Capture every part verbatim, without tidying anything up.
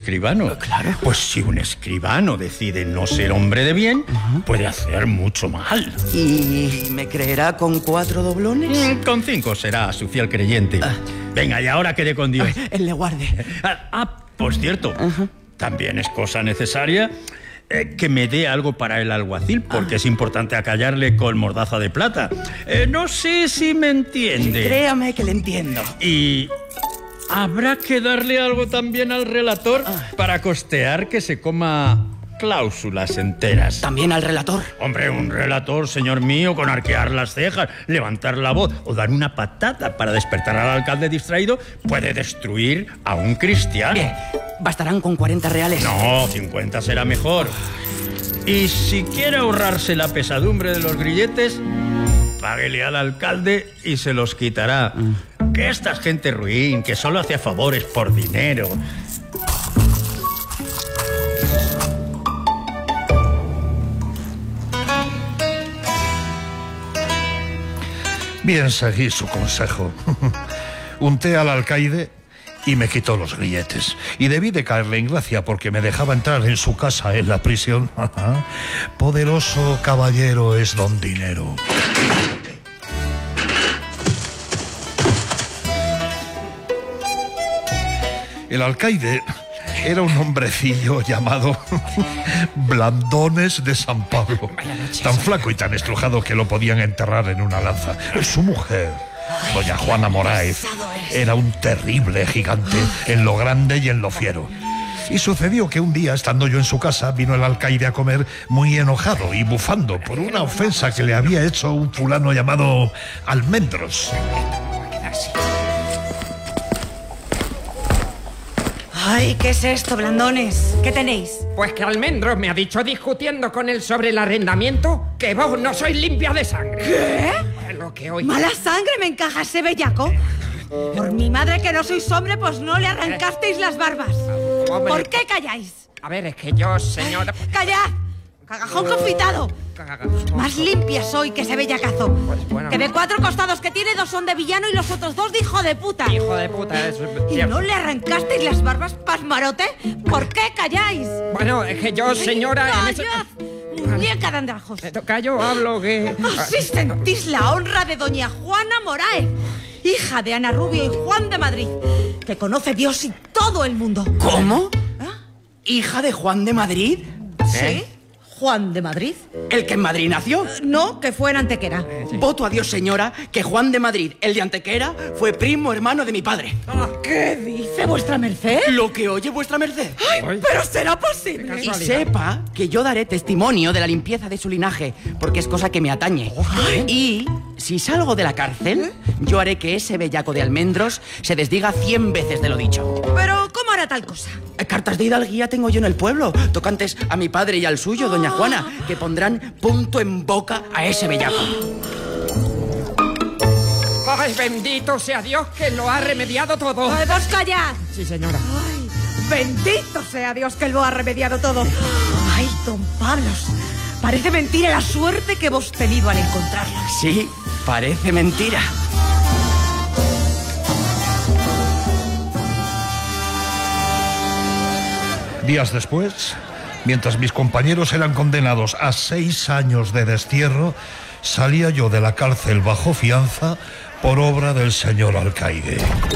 escribano. Claro. Pues si un escribano decide no ser hombre de bien, uh-huh. puede hacer mucho mal. ¿Y me creerá con cuatro doblones? Mm, con cinco será su fiel creyente. Ah. Venga, y ahora quede con Dios. Ah, él le guarde. Ah, ah por cierto, uh-huh. también es cosa necesaria eh, que me dé algo para el alguacil, porque ah. es importante acallarle con mordaza de plata. Eh, no sé si me entiende. Créame que le entiendo. Y habrá que darle algo también al relator ah. para costear que se coma cláusulas enteras. ¿También al relator? Hombre, un relator, señor mío, con arquear las cejas, levantar la voz o dar una patada para despertar al alcalde distraído puede destruir a un cristiano. Bien, ¿bastarán con cuarenta reales? No, cincuenta será mejor. Y si quiere ahorrarse la pesadumbre de los grilletes, páguele al alcalde y se los quitará. Mm. Que esta es gente ruin, que solo hace favores por dinero. Bien, seguí su consejo. Unté al alcaide y me quitó los grilletes. Y debí de caerle en gracia porque me dejaba entrar en su casa en la prisión. Poderoso caballero es don Dinero. El alcaide era un hombrecillo llamado Blandones de San Pablo. Tan flaco y tan estrujado que lo podían enterrar en una lanza. Su mujer, doña Juana Moráez, era un terrible gigante en lo grande y en lo fiero. Y sucedió que un día, estando yo en su casa, vino el alcaide a comer muy enojado y bufando por una ofensa que le había hecho un fulano llamado Almendros. Ay, ¿qué es esto, Blandones? ¿Qué tenéis? Pues que Almendros me ha dicho, discutiendo con él sobre el arrendamiento, que vos no sois limpia de sangre. ¿Qué? Es lo que hoy... ¿Mala sangre me encaja ese bellaco? Por mi madre que no sois hombre, pues no le arrancasteis las barbas. Hombre. ¿Por qué calláis? A ver, es que yo, señora... ¡Callad! ¡Cagajón confitado! Más limpia soy que ese bellacazo. Pues bueno, que de cuatro costados que tiene, dos son de villano y los otros dos de hijo de puta. Hijo de puta, es ¿Y cierto. no le arrancasteis las barbas, pasmarote? ¿Por qué calláis? Bueno, es que yo, señora... ¡Callad! En ese... ¡Muñeca de andrajos! Callo, hablo, que... Así sentís la honra de doña Juana Moráez, hija de Ana Rubio y Juan de Madrid, que conoce Dios y todo el mundo. ¿Cómo? ¿Ah? ¿Hija de Juan de Madrid? ¿Sí? ¿Eh? ¿Juan de Madrid? ¿El que en Madrid nació? No, que fue en Antequera. Eh, sí. Voto a Dios, señora, que Juan de Madrid, el de Antequera, fue primo hermano de mi padre. ¿Qué dice vuestra merced? Lo que oye vuestra merced. ¡Ay, Ay. pero será posible! Y sepa que yo daré testimonio de la limpieza de su linaje, porque es cosa que me atañe. Ay. Y si salgo de la cárcel, yo haré que ese bellaco de Almendros se desdiga cien veces de lo dicho. Pero, ¿cómo hará tal cosa? Cartas de hidalguía tengo yo en el pueblo, tocantes a mi padre y al suyo, doña Juana, que pondrán punto en boca a ese bellaco. ¡Ay, bendito sea Dios que lo ha remediado todo! ¡Ay, vos callad! Sí, señora. ¡Ay, bendito sea Dios que lo ha remediado todo! ¡Ay, don Pablos! Parece mentira la suerte que hemos tenido al encontrarlo. Sí, parece mentira. Días después, mientras mis compañeros eran condenados a seis años de destierro, salía yo de la cárcel bajo fianza por obra del señor alcaide.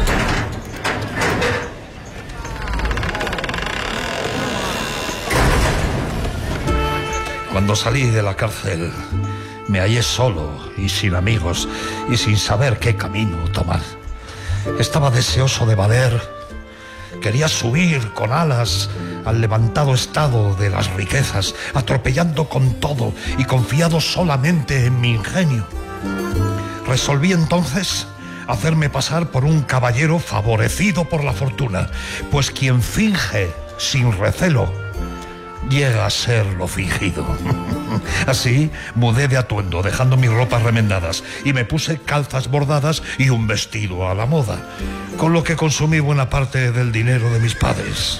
Cuando salí de la cárcel, me hallé solo y sin amigos y sin saber qué camino tomar. Estaba deseoso de valer. Quería subir con alas al levantado estado de las riquezas, atropellando con todo y confiado solamente en mi ingenio. Resolví entonces hacerme pasar por un caballero favorecido por la fortuna, pues quien finge sin recelo llega a ser lo fingido. Así mudé de atuendo, dejando mis ropas remendadas, y me puse calzas bordadas y un vestido a la moda, con lo que consumí buena parte del dinero de mis padres.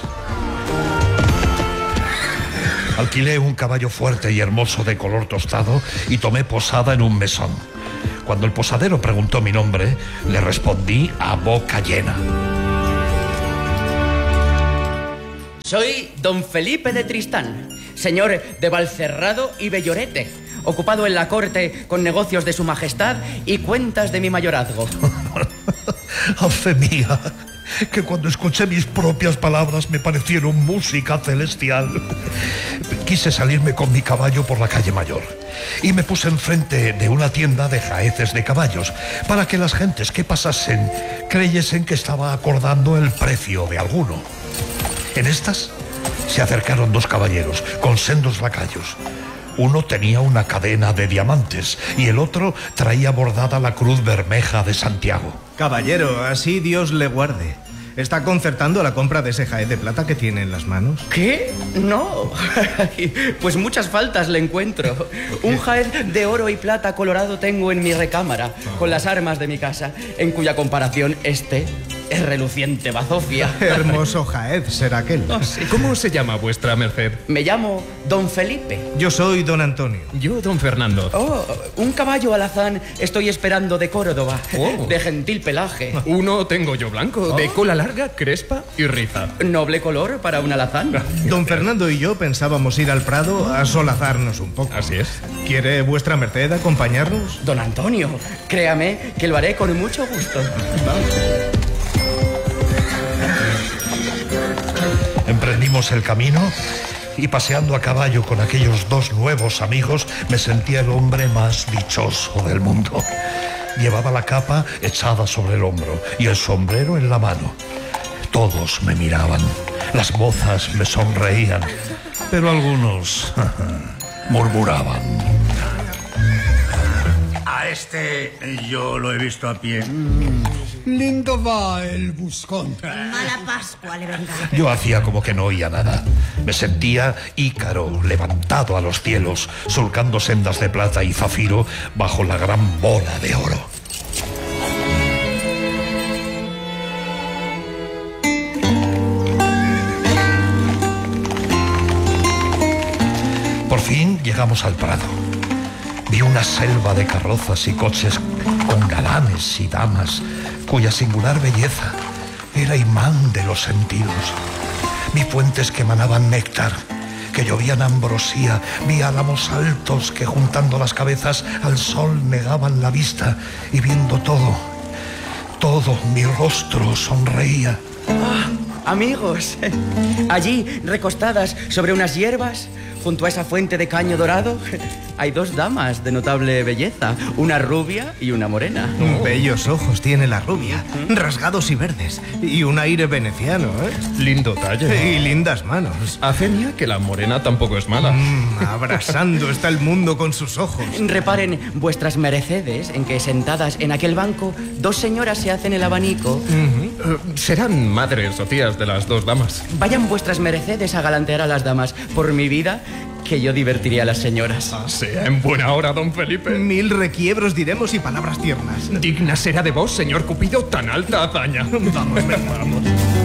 Alquilé un caballo fuerte y hermoso de color tostado y tomé posada en un mesón. Cuando el posadero preguntó mi nombre, le respondí a boca llena. Soy don Felipe de Tristán, señor de Valcerrado y Bellorete, ocupado en la corte con negocios de su majestad y cuentas de mi mayorazgo. ¡A fe mía! Que cuando escuché mis propias palabras me parecieron música celestial. Quise salirme con mi caballo por la calle Mayor y me puse enfrente de una tienda de jaeces de caballos para que las gentes que pasasen creyesen que estaba acordando el precio de alguno. En estas se acercaron dos caballeros con sendos lacayos. Uno tenía una cadena de diamantes y el otro traía bordada la cruz bermeja de Santiago. Caballero, así Dios le guarde. ¿Está concertando la compra de ese jaez de plata que tiene en las manos? ¿Qué? No. Pues muchas faltas le encuentro. Un jaez de oro y plata colorado tengo en mi recámara, con las armas de mi casa, en cuya comparación este es reluciente bazofia. Hermoso jaez será aquel. Oh, sí. ¿Cómo se llama vuestra merced? Me llamo don Felipe. Yo soy don Antonio. Yo, don Fernando. Oh, un caballo alazán estoy esperando de Córdoba, Oh. de gentil pelaje. Uno tengo yo blanco, de Oh. cola larga, crespa y riza. Noble color para un alazán. Don Fernando y yo pensábamos ir al Prado a solazarnos un poco. Así es. ¿Quiere vuestra merced acompañarnos? Don Antonio, créame que lo haré con mucho gusto. Emprendimos el camino y paseando a caballo con aquellos dos nuevos amigos me sentía el hombre más dichoso del mundo. Llevaba la capa echada sobre el hombro y el sombrero en la mano. Todos me miraban, las mozas me sonreían, pero algunos murmuraban. A este yo lo he visto a pie. Lindo va el buscón. Mala Pascua le venga. Yo hacía como que no oía nada. Me sentía Ícaro levantado a los cielos, surcando sendas de plata y zafiro bajo la gran bola de oro. Por fin llegamos al Prado. Vi una selva de carrozas y coches con galanes y damas, cuya singular belleza era imán de los sentidos. Vi fuentes que emanaban néctar, que llovían ambrosía, vi álamos altos que juntando las cabezas al sol negaban la vista, y viendo todo, todo mi rostro sonreía. Ah, amigos, allí recostadas sobre unas hierbas, junto a esa fuente de caño dorado, hay dos damas de notable belleza, una rubia y una morena. Bellos ojos tiene la rubia, rasgados y verdes, y un aire veneciano, ¿eh? Lindo talle. Y lindas manos. A fe mía que la morena tampoco es mala. Mm, abrasando está el mundo con sus ojos. Reparen vuestras mercedes en que sentadas en aquel banco dos señoras se hacen el abanico. Eh, serán madres o tías de las dos damas. Vayan vuestras mercedes a galantear a las damas. Por mi vida, que yo divertiría a las señoras. Sea en buena hora, don Felipe. Mil requiebros diremos y palabras tiernas. Digna será de vos, señor Cupido, tan alta hazaña. Vamos, ven, vamos.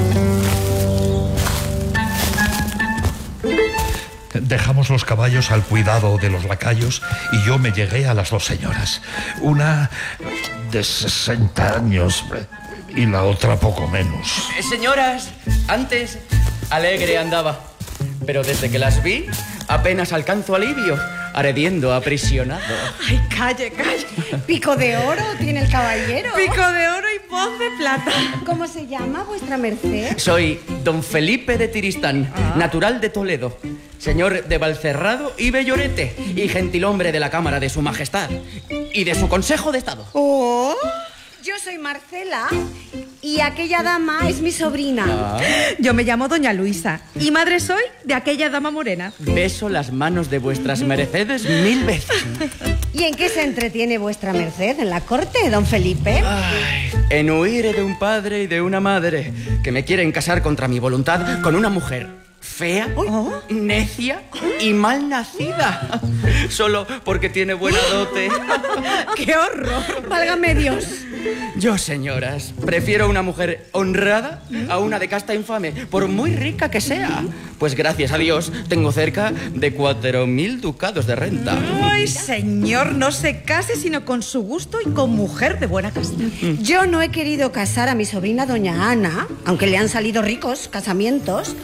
Dejamos los caballos al cuidado de los lacayos y yo me llegué a las dos señoras. Una de sesenta años y la otra poco menos. Eh, señoras, antes alegre andaba, pero desde que las vi apenas alcanzo alivio, ardiendo aprisionado. Ay, calle, calle. ¿Pico de oro tiene el caballero? Pico de oro y voz de plata. ¿Cómo se llama vuestra merced? Soy don Felipe de Tiristán, natural de Toledo, señor de Valcerrado y Bellorete, y gentilhombre de la Cámara de su Majestad y de su Consejo de Estado. Oh, yo soy Marcela y aquella dama es mi sobrina. Ah. Yo me llamo doña Luisa y madre soy de aquella dama morena. Beso las manos de vuestras mercedes mil veces. ¿Y en qué se entretiene vuestra merced en la corte, don Felipe? Ay, en huir de un padre y de una madre que me quieren casar contra mi voluntad con una mujer fea, necia y mal nacida, solo porque tiene buena dote. ¡Qué horror! Válgame Dios. Yo, señoras, prefiero una mujer honrada a una de casta infame, por muy rica que sea. Pues gracias a Dios tengo cerca de cuatro mil ducados de renta. Ay, señor, no se case sino con su gusto y con mujer de buena casta. Yo no he querido casar a mi sobrina doña Ana, aunque le han salido ricos casamientos,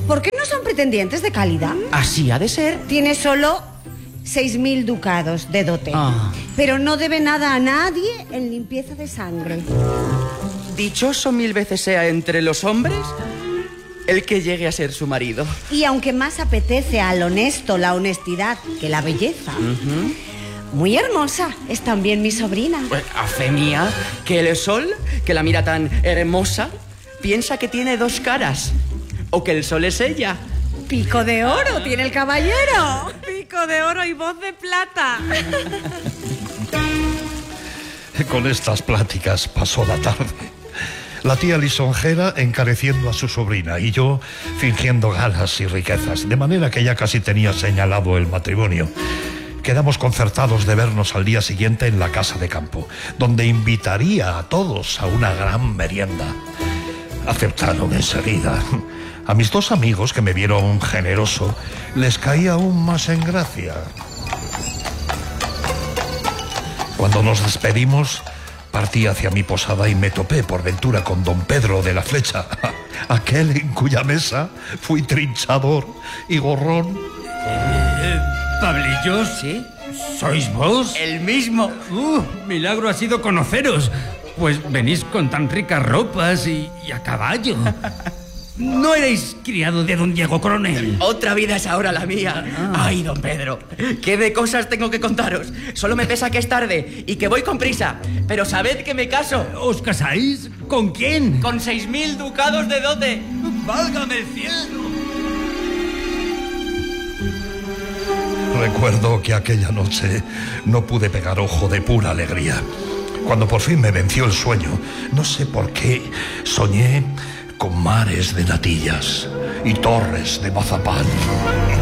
¿Por qué no son pretendientes de calidad? Así ha de ser. Tiene solo seis mil ducados de dote. Ah. Pero no debe nada a nadie en limpieza de sangre. Dichoso mil veces sea entre los hombres el que llegue a ser su marido. Y aunque más apetece al honesto la honestidad que la belleza, Uh-huh. muy hermosa es también mi sobrina. Pues, a fe mía, que el sol, que la mira tan hermosa, piensa que tiene dos caras. O que el sol es ella. Pico de oro tiene el caballero. Pico de oro y voz de plata. Con estas pláticas pasó la tarde. La tía lisonjera encareciendo a su sobrina y yo fingiendo galas y riquezas, de manera que ya casi tenía señalado el matrimonio. Quedamos concertados de vernos al día siguiente en la casa de campo, donde invitaría a todos a una gran merienda. Aceptaron enseguida. A mis dos amigos, que me vieron generoso, les caí aún más en gracia. Cuando nos despedimos, partí hacia mi posada y me topé por ventura con don Pedro de la Flecha, aquel en cuya mesa fui trinchador y gorrón. Eh, ¿Pablillos? ¿Sí? ¿Sois vos? El mismo. Uh, milagro ha sido conoceros. Pues venís con tan ricas ropas y, y a caballo. ¿No erais criado de don Diego Coronel? Otra vida es ahora la mía. Ah. Ay, don Pedro, qué de cosas tengo que contaros. Solo me pesa que es tarde y que voy con prisa. Pero sabed que me caso. ¿Os casáis? ¿Con quién? Con seis mil ducados de dote. ¡Válgame el cielo! Recuerdo que aquella noche no pude pegar ojo de pura alegría. Cuando por fin me venció el sueño, no sé por qué, soñé con mares de natillas y torres de mazapán.